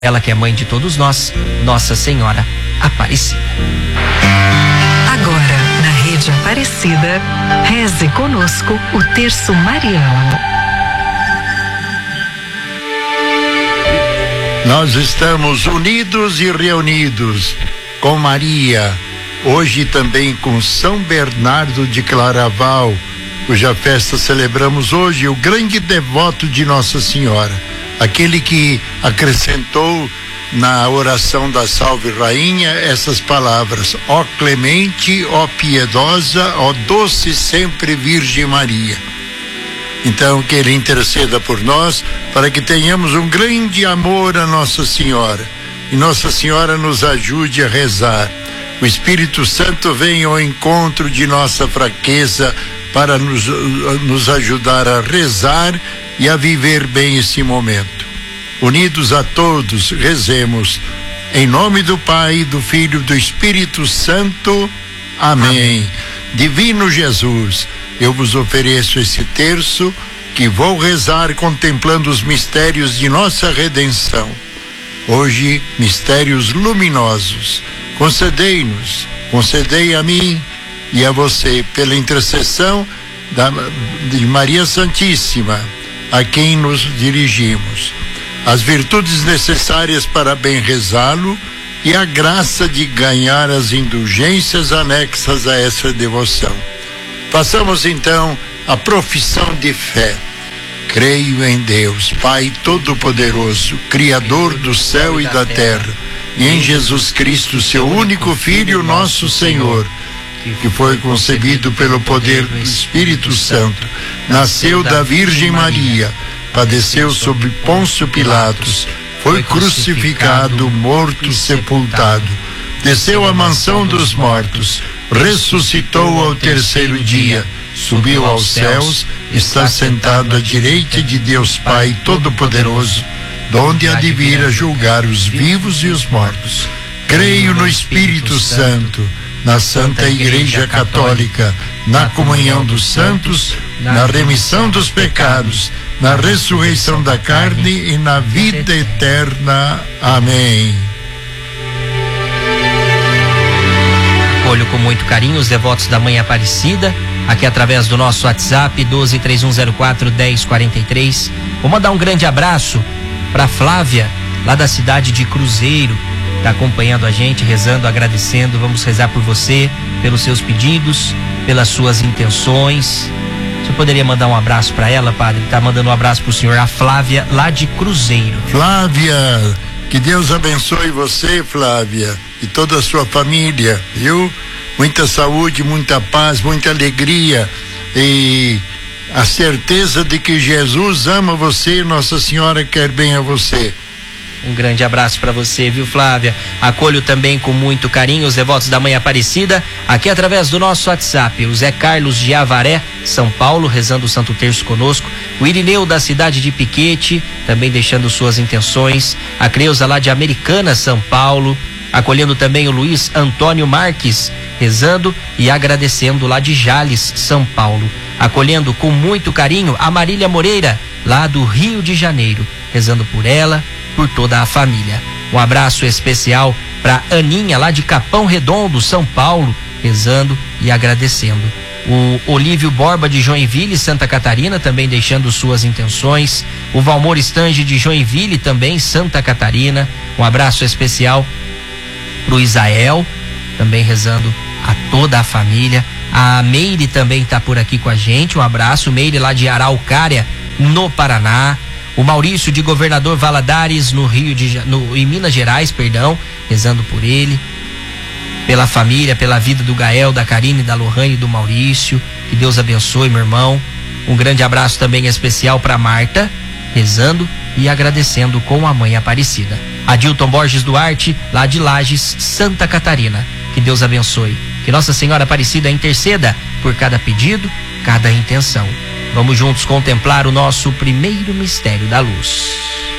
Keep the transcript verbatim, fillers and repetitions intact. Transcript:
Ela que é mãe de todos nós, Nossa Senhora Aparecida. Agora, na Rede Aparecida, reze conosco o Terço Mariano. Nós estamos unidos e reunidos com Maria, hoje também com São Bernardo de Claraval, cuja festa celebramos hoje, o grande devoto de Nossa Senhora, aquele que acrescentou na oração da Salve Rainha essas palavras: ó clemente, ó piedosa, ó doce sempre Virgem Maria. Então que Ele interceda por nós para que tenhamos um grande amor a Nossa Senhora e Nossa Senhora nos ajude a rezar. O Espírito Santo venha ao encontro de nossa fraqueza para nos, nos ajudar a rezar e a viver bem esse momento. Unidos a todos, rezemos. Em nome do Pai, do Filho e do Espírito Santo. Amém. Amém. Divino Jesus, eu vos ofereço esse terço que vou rezar contemplando os mistérios de nossa redenção. Hoje, mistérios luminosos. Concedei-nos, concedei a mim e a você, pela intercessão da, de Maria Santíssima, a quem nos dirigimos, as virtudes necessárias para bem rezá-lo e a graça de ganhar as indulgências anexas a essa devoção. Façamos então a profissão de fé. Creio em Deus, Pai Todo-Poderoso, Criador do céu e da terra, e em Jesus Cristo, seu único Filho, nosso Senhor, que foi concebido pelo poder do Espírito Santo, nasceu da Virgem Maria, padeceu sob Pôncio Pilatos, foi crucificado, morto, sepultado, desceu à mansão dos mortos, ressuscitou ao terceiro dia, subiu aos céus, está sentado à direita de Deus Pai Todo-Poderoso, donde há de vir a julgar os vivos e os mortos. Creio no Espírito Santo, na Santa Igreja Católica, na comunhão dos santos, na remissão dos pecados, na ressurreição da carne e na vida eterna. Amém. Acolho com muito carinho os devotos da Mãe Aparecida, aqui através do nosso WhatsApp doze, três um zero quatro, dez quarenta e três. Vou mandar um grande abraço para Flávia, lá da cidade de Cruzeiro, está acompanhando a gente, rezando, agradecendo. Vamos rezar por você, pelos seus pedidos, pelas suas intenções. Você poderia mandar um abraço para ela, padre? Tá mandando um abraço pro senhor, a Flávia, lá de Cruzeiro. Flávia, que Deus abençoe você, Flávia, e toda a sua família, viu? Muita saúde, muita paz, muita alegria e a certeza de que Jesus ama você, Nossa Senhora quer bem a você. Um grande abraço para você, viu, Flávia? Acolho também com muito carinho os devotos da Mãe Aparecida, aqui através do nosso WhatsApp. O Zé Carlos de Avaré, São Paulo, rezando o Santo Terço conosco. O Irineu da cidade de Piquete, também deixando suas intenções. A Creuza lá de Americana, São Paulo. Acolhendo também o Luiz Antônio Marques, rezando e agradecendo lá de Jales, São Paulo. Acolhendo com muito carinho a Marília Moreira, lá do Rio de Janeiro, rezando por ela, por toda a família. Um abraço especial para Aninha, lá de Capão Redondo, São Paulo, rezando e agradecendo. O Olívio Borba de Joinville, Santa Catarina, também deixando suas intenções. O Valmor Estange de Joinville, também Santa Catarina. Um abraço especial pro Isael, também rezando a toda a família. A Meire também está por aqui com a gente. Um abraço, Meire, lá de Araucária, no Paraná. O Maurício de Governador Valadares, no Rio de no, em Minas Gerais, perdão, rezando por ele, pela família, pela vida do Gael, da Karine, da Lohane e do Maurício. Que Deus abençoe, meu irmão. Um grande abraço também especial para Marta, rezando e agradecendo com a Mãe Aparecida. Adilton Borges Duarte, lá de Lages, Santa Catarina. Que Deus abençoe. Que Nossa Senhora Aparecida interceda por cada pedido, cada intenção. Vamos juntos contemplar o nosso primeiro mistério da luz.